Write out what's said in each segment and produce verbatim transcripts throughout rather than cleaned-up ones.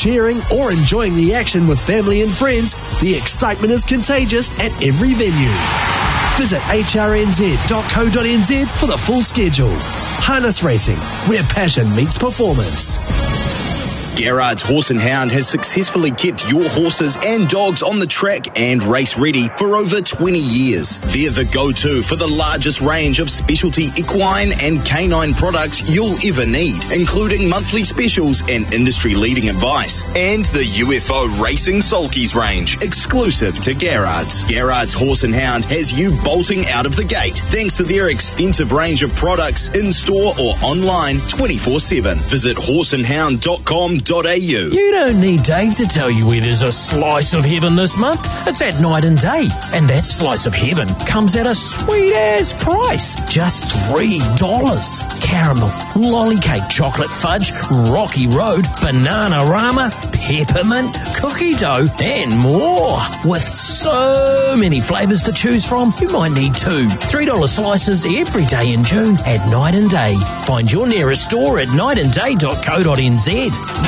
cheering, or enjoying the action with family and friends, the excitement is contagious at every venue. Visit h r n z dot co dot n z for the full schedule. Harness Racing, where passion meets performance. Garrard's Horse and Hound has successfully kept your horses and dogs on the track and race ready for over twenty years. They're the go-to for the largest range of specialty equine and canine products you'll ever need, including monthly specials and industry-leading advice. And the U F O Racing Sulkies range, exclusive to Garrard's. Garrard's Horse and Hound has you bolting out of the gate thanks to their extensive range of products in-store or online twenty-four seven. Visit horse and hound dot com dot a u. You don't need Dave to tell you where there's a slice of heaven this month. It's at Night and Day. And that slice of heaven comes at a sweet-ass price. Just three dollars. Caramel, lolly cake, chocolate fudge, Rocky Road, Banana-Rama, peppermint, cookie dough, and more. With so many flavours to choose from, you might need two. three dollar slices every day in June at Night and Day. Find your nearest store at night and day dot co dot n z.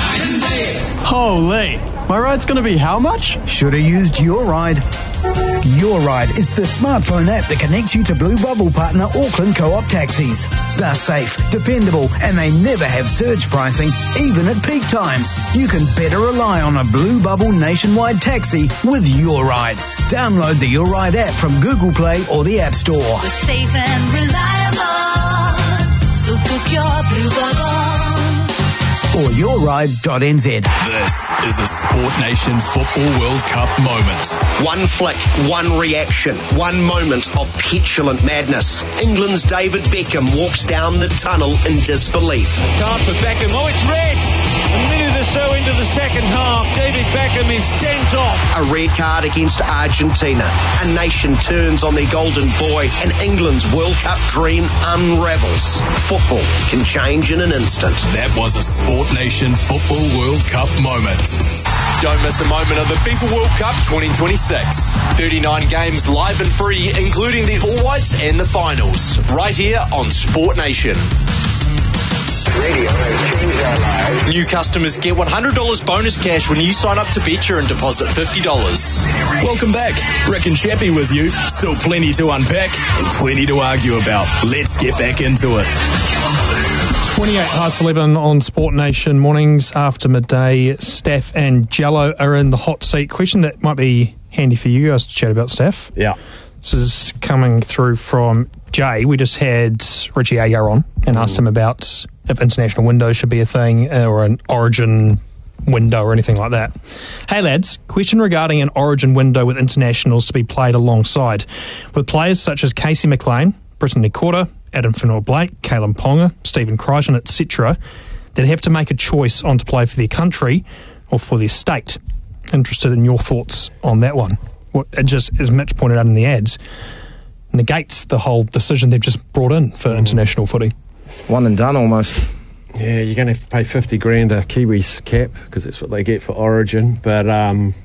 Holy, my ride's going to be how much? Should have used Your Ride. Your Ride is the smartphone app that connects you to Blue Bubble partner Auckland Co-op taxis. They're safe, dependable, and they never have surge pricing, even at peak times. You can better rely on a Blue Bubble nationwide taxi with Your Ride. Download the Your Ride app from Google Play or the App Store. We're safe and reliable, so book your Blue Bubble. Or your ride dot n z. This is a Sport Nation Football World Cup moment. One flick, one reaction, one moment of petulant madness. England's David Beckham walks down the tunnel in disbelief. Card for Beckham. Oh, it's red. A minute or so into the second half, David Beckham is sent off. A red card against Argentina. A nation turns on their golden boy, and England's World Cup dream unravels. Football can change in an instant. That was a Sport Nation Football World Cup moment. Don't miss a moment of the FIFA World Cup twenty twenty-six. thirty-nine games live and free, including the All Whites and the finals, right here on Sport Nation. Radio has changed our lives. New customers get one hundred dollars bonus cash when you sign up to Betcha and deposit fifty dollars. Welcome back. Rick and Chappie with you. Still plenty to unpack and plenty to argue about. Let's get back into it. twenty-eight past eleven on Sport Nation mornings after midday. Steph and Jello are in the hot seat. Question that might be handy for you guys to chat about, Steph. Yeah. This is coming through from Jay. We just had Richie Agar on and asked him about if international windows should be a thing or an origin window or anything like that. Hey lads, question regarding an origin window with internationals to be played alongside. With players such as Casey McLean, Brittany Corder, Adam Fanua-Blake, Kalen Ponga, Stephen Crichton, et cetera, that have to make a choice on to play for their country or for their state. Interested in your thoughts on that one. What, it just, as Mitch pointed out in the ads, negates the whole decision they've just brought in for mm. international footy. One and done almost. Yeah, you're going to have to pay fifty grand a Kiwis cap because that's what they get for Origin. But um,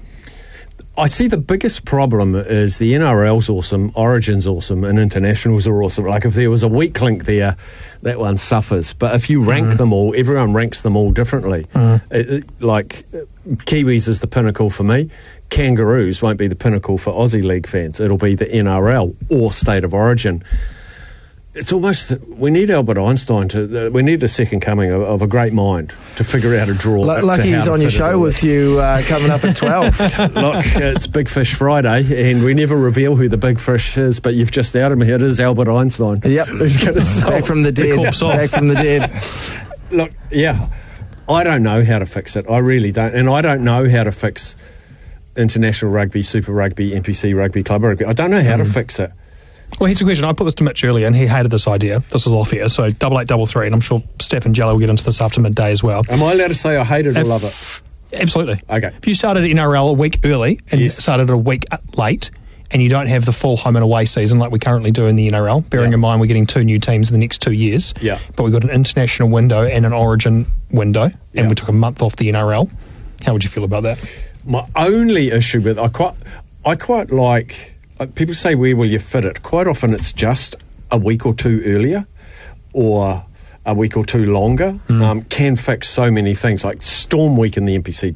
I see the biggest problem is the N R L's awesome, Origin's awesome, and internationals are awesome. Like if there was a weak link there, that one suffers. But if you rank mm. them all, everyone ranks them all differently. Mm. It, it, like Kiwis is the pinnacle for me. Kangaroos won't be the pinnacle for Aussie League fans. It'll be the N R L or State of Origin. It's almost, we need Albert Einstein to, uh, we need a second coming of, of a great mind to figure out a draw. L- lucky he's on your show with you uh, coming up at twelve. Look, it's Big Fish Friday and we never reveal who the big fish is, but you've just outed me. It is Albert Einstein. Yep. Who's going to solve Back from the dead. Back from the dead. Look, yeah, I don't know how to fix it. I really don't. And I don't know how to fix international rugby, Super Rugby, N P C Rugby, Club Rugby. I don't know how mm. to fix it. Well, here's the question. I put this to Mitch earlier, and he hated this idea. This was off air, so double eight, double three, and I'm sure Steph and Jello will get into this after midday as well. Am I allowed to say I hate it or if, love it? Absolutely. Okay. If you started N R L a week early and yes. started a week late, and you don't have the full home and away season like we currently do in the N R L, bearing yeah. in mind we're getting two new teams in the next two years, yeah. but we've got an international window and an origin window, and yeah. we took a month off the N R L, how would you feel about that? My only issue with I quite, I quite like... People say, where will you fit it? Quite often it's just a week or two earlier or a week or two longer. Mm. Um, can fix so many things. Like Storm Week in the N P C